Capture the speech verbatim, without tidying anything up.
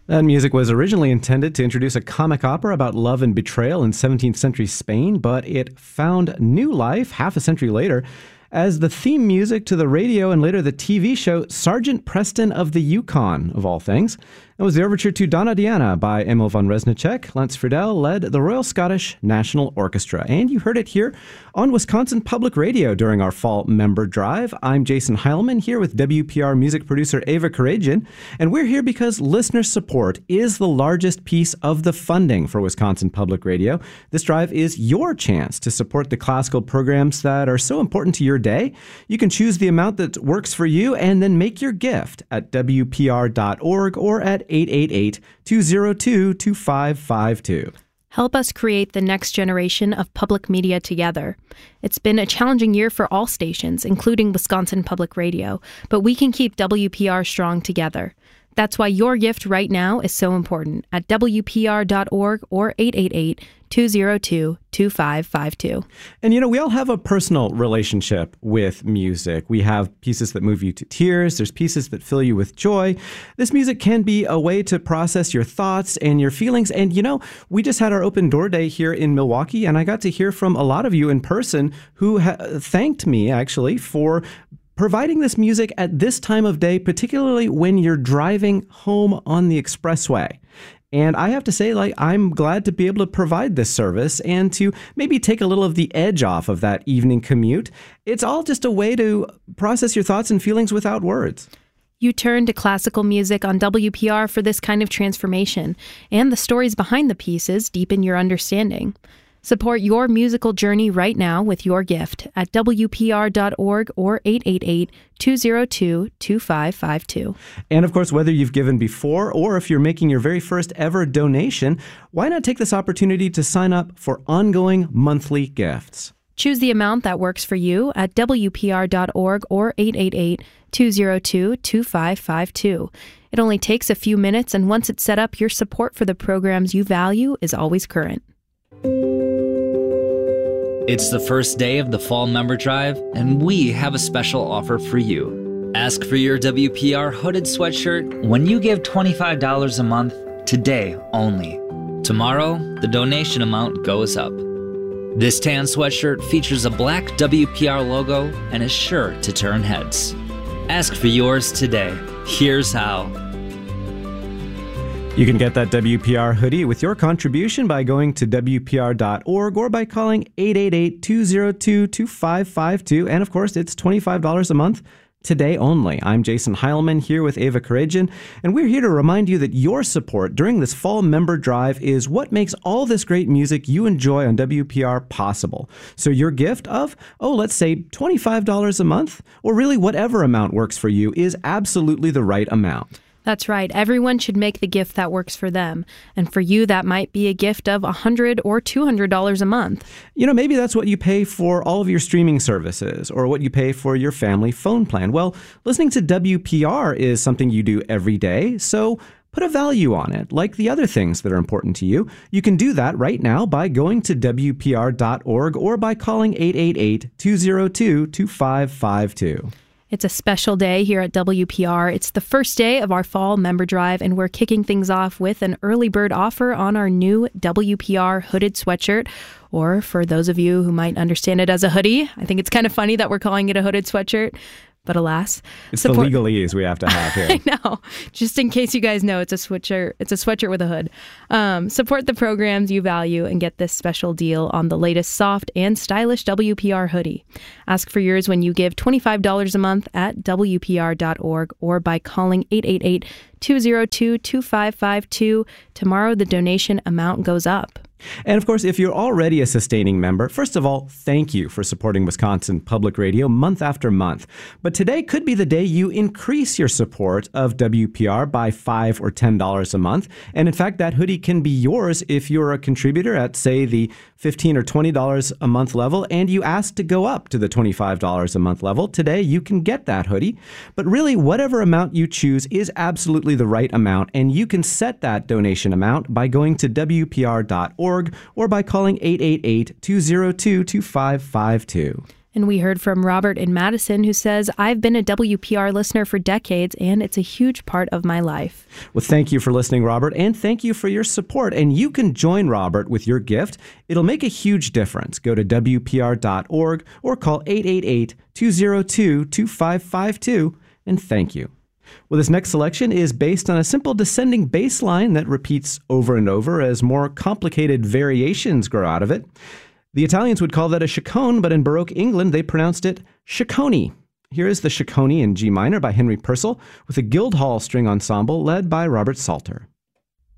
That music was originally intended to introduce a comic opera about love and betrayal in seventeenth century Spain, but it found new life half a century later as the theme music to the radio and later the T V show Sergeant Preston of the Yukon, of all things. It was the overture to Donna Diana by Emil von Reznicek. Lance Friedel led the Royal Scottish National Orchestra. And you heard it here on Wisconsin Public Radio during our fall member drive. I'm Jason Heilman here with W P R music producer Ava Karajian. And we're here because listener support is the largest piece of the funding for Wisconsin Public Radio. This drive is your chance to support the classical programs that are so important to your day. You can choose the amount that works for you and then make your gift at W P R dot org or at eight eight eight, two zero two, two five five two. Help us create the next generation of public media together. It's been a challenging year for all stations, including Wisconsin Public Radio, but we can keep W P R strong together. That's why your gift right now is so important at W P R dot org or eight eight eight, two zero two, two five five two. And you know, we all have a personal relationship with music. We have pieces that move you to tears. There's pieces that fill you with joy. This music can be a way to process your thoughts and your feelings. And you know, we just had our open door day here in Milwaukee, and I got to hear from a lot of you in person who ha- thanked me actually for providing this music at this time of day, particularly when you're driving home on the expressway. And I have to say, like, I'm glad to be able to provide this service and to maybe take a little of the edge off of that evening commute. It's all just a way to process your thoughts and feelings without words. You turn to classical music on W P R for this kind of transformation, and the stories behind the pieces deepen your understanding. Support your musical journey right now with your gift at W P R dot org or eight eight eight, two zero two, two five five two. And of course, whether you've given before or if you're making your very first ever donation, why not take this opportunity to sign up for ongoing monthly gifts? Choose the amount that works for you at W P R dot org or eight eight eight, two zero two, two five five two. It only takes a few minutes, and once it's set up, your support for the programs you value is always current. It's the first day of the Fall Member Drive, and we have a special offer for you. Ask for your W P R hooded sweatshirt when you give twenty-five dollars a month, today only. Tomorrow, the donation amount goes up. This tan sweatshirt features a black W P R logo and is sure to turn heads. Ask for yours today. Here's how. You can get that W P R hoodie with your contribution by going to W P R dot org or by calling eight eight eight, two zero two, two five five two. And of course, it's twenty-five dollars a month, today only. I'm Jason Heilman here with Ava Karajian, and we're here to remind you that your support during this fall member drive is what makes all this great music you enjoy on W P R possible. So your gift of, oh, let's say twenty-five dollars a month, or really whatever amount works for you, is absolutely the right amount. That's right. Everyone should make the gift that works for them. And for you, that might be a gift of one hundred dollars or two hundred dollars a month. You know, maybe that's what you pay for all of your streaming services or what you pay for your family phone plan. Well, listening to W P R is something you do every day, so put a value on it, like the other things that are important to you. You can do that right now by going to W P R dot org or by calling eight eight eight, two zero two, two five five two. It's a special day here at W P R. It's the first day of our fall member drive, and we're kicking things off with an early bird offer on our new W P R hooded sweatshirt. Or for those of you who might understand it as a hoodie, I think it's kind of funny that we're calling it a hooded sweatshirt. But alas, it's support- the legalese we have to have here. I know. Just in case you guys know, it's a sweatshirt. It's a sweatshirt with a hood. Um, support the programs you value and get this special deal on the latest soft and stylish W P R hoodie. Ask for yours when you give twenty-five dollars a month at W P R dot org or by calling eight eight eight, two zero two, two five five two. Tomorrow, the donation amount goes up. And of course, if you're already a sustaining member, first of all, thank you for supporting Wisconsin Public Radio month after month. But today could be the day you increase your support of W P R by five dollars or ten dollars a month. And in fact, that hoodie can be yours if you're a contributor at, say, the fifteen dollars or twenty dollars a month level, and you ask to go up to the twenty-five dollars a month level. Today, you can get that hoodie. But really, whatever amount you choose is absolutely the right amount, and you can set that donation amount by going to W P R dot org or by calling eight eight eight, two zero two, two five five two. And we heard from Robert in Madison, who says, I've been a W P R listener for decades, and it's a huge part of my life. Well, thank you for listening, Robert, and thank you for your support. And you can join Robert with your gift. It'll make a huge difference. Go to W P R dot org or call eight eight eight, two zero two, two five five two, and thank you. Well, this next selection is based on a simple descending bass line that repeats over and over as more complicated variations grow out of it. The Italians would call that a chaconne, but in Baroque England, they pronounced it chaconne. Here is the chaconne in G minor by Henry Purcell with a Guildhall string ensemble led by Robert Salter.